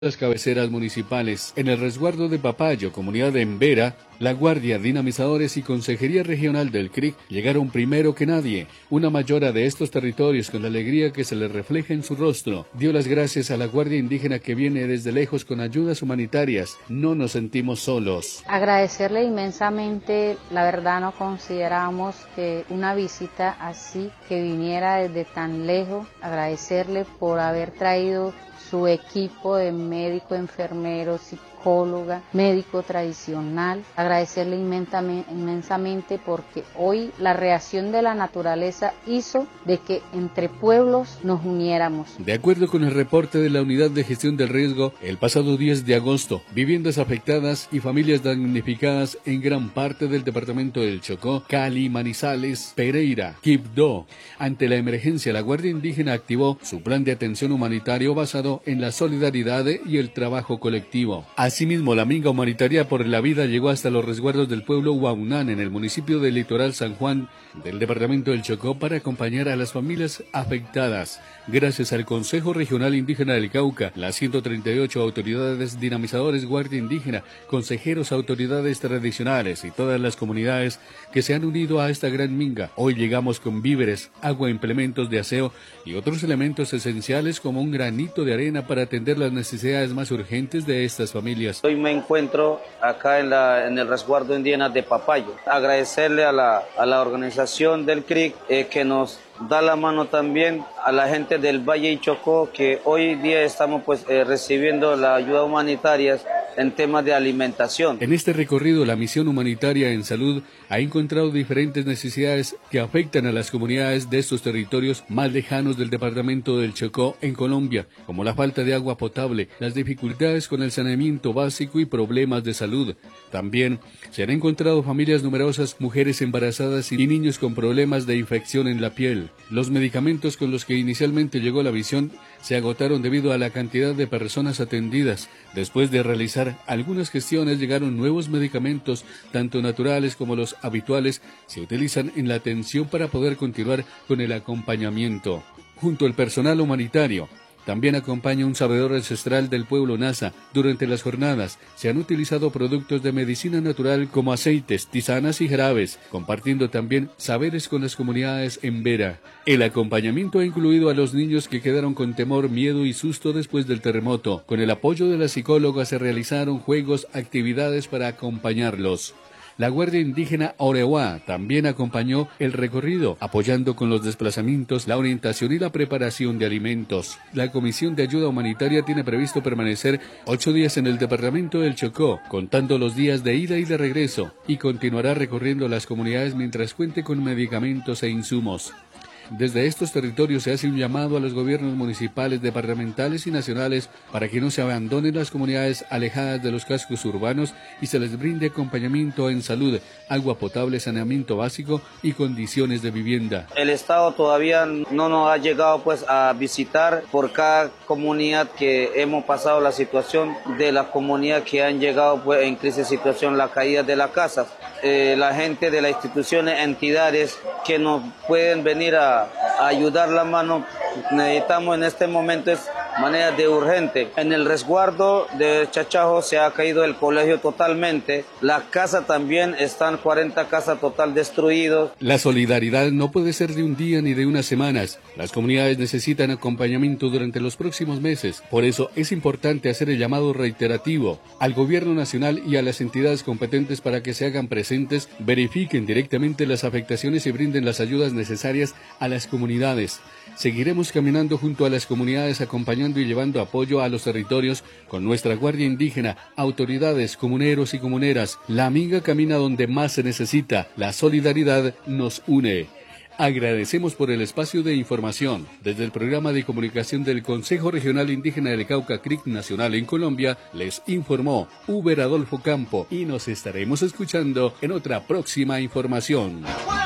las cabeceras municipales. En el resguardo de Papayo, comunidad de Embera, la Guardia, dinamizadores y Consejería Regional del CRIC llegaron primero que nadie. Una mayora de estos territorios, con la alegría que se le refleja en su rostro, dio las gracias a la Guardia Indígena que viene desde lejos con ayudas humanitarias. No nos sentimos solos. Agradecerle inmensamente, la verdad no consideramos que una visita así, que viniera desde tan lejos, agradecerle por haber traído su equipo de médico, enfermero, psicóloga, médico tradicional. Agradecerle inmensamente porque hoy la reacción de la naturaleza hizo de que entre pueblos nos uniéramos. De acuerdo con el reporte de la Unidad de Gestión del Riesgo, el pasado 10 de agosto, viviendas afectadas y familias damnificadas en gran parte del departamento del Chocó, Cali, Manizales, Pereira, Quibdó. Ante la emergencia, la Guardia Indígena activó su plan de atención humanitario basado en la solidaridad y el trabajo colectivo. Asimismo, la Minga Humanitaria por la Vida llegó hasta los resguardos del pueblo Huaunán en el municipio del Litoral San Juan del departamento del Chocó para acompañar a las familias afectadas. Gracias al Consejo Regional Indígena del Cauca, las 138 autoridades dinamizadores, Guardia Indígena, consejeros, autoridades tradicionales y todas las comunidades que se han unido a esta gran minga. Hoy llegamos con víveres, agua, implementos de aseo y otros elementos esenciales como un granito de arena para atender las necesidades más urgentes de estas familias. Hoy me encuentro acá en el resguardo indígena de Papayo. Agradecerle a la organización del CRIC que nos da la mano también a la gente del Valle y Chocó, que hoy día estamos recibiendo la ayuda humanitaria en temas de alimentación. En este recorrido, la misión humanitaria en salud ha encontrado diferentes necesidades que afectan a las comunidades de estos territorios más lejanos del departamento del Chocó en Colombia, como la falta de agua potable, las dificultades con el saneamiento básico y problemas de salud. También se han encontrado familias numerosas, mujeres embarazadas y niños con problemas de infección en la piel. Los medicamentos con los que inicialmente llegó la visión se agotaron debido a la cantidad de personas atendidas. Después de realizar algunas gestiones, llegaron nuevos medicamentos, tanto naturales como los habituales, se utilizan en la atención para poder continuar con el acompañamiento. Junto al personal humanitario, también acompaña un sabedor ancestral del pueblo Nasa. Durante las jornadas se han utilizado productos de medicina natural como aceites, tisanas y jarabes, compartiendo también saberes con las comunidades en Vera. El acompañamiento ha incluido a los niños que quedaron con temor, miedo y susto después del terremoto. Con el apoyo de la psicóloga se realizaron juegos, actividades para acompañarlos. La Guardia Indígena Orewa también acompañó el recorrido, apoyando con los desplazamientos, la orientación y la preparación de alimentos. La Comisión de Ayuda Humanitaria tiene previsto permanecer 8 días en el departamento del Chocó, contando los días de ida y de regreso, y continuará recorriendo las comunidades mientras cuente con medicamentos e insumos. Desde estos territorios se hace un llamado a los gobiernos municipales, departamentales y nacionales para que no se abandonen las comunidades alejadas de los cascos urbanos y se les brinde acompañamiento en salud, agua potable, saneamiento básico y condiciones de vivienda. El Estado todavía no nos ha llegado a visitar por cada comunidad que hemos pasado la situación de la comunidad que han llegado en crisis situación, la caída de las casas. La gente de las instituciones, entidades que nos pueden venir a ayudar la mano, necesitamos en este momento manera de urgente. En el resguardo de Chachajo se ha caído el colegio totalmente, la casa también, están 40 casas total destruidas. La solidaridad no puede ser de un día ni de unas semanas. Las comunidades necesitan acompañamiento durante los próximos meses. Por eso es importante hacer el llamado reiterativo al gobierno nacional y a las entidades competentes para que se hagan presentes, verifiquen directamente las afectaciones y brinden las ayudas necesarias a las comunidades. Seguiremos caminando junto a las comunidades, acompañando y llevando apoyo a los territorios con nuestra Guardia Indígena, autoridades, comuneros y comuneras. La minga camina donde más se necesita. La solidaridad nos une. Agradecemos por el espacio de información. Desde el programa de comunicación del Consejo Regional Indígena del Cauca, CRIC Nacional en Colombia, les informó Uber Adolfo Campo y nos estaremos escuchando en otra próxima información.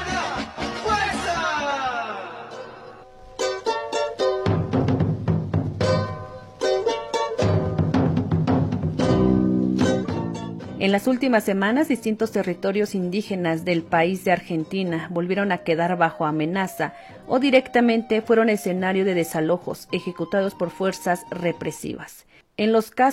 En las últimas semanas, distintos territorios indígenas del país de Argentina volvieron a quedar bajo amenaza o directamente fueron escenario de desalojos ejecutados por fuerzas represivas. En los casos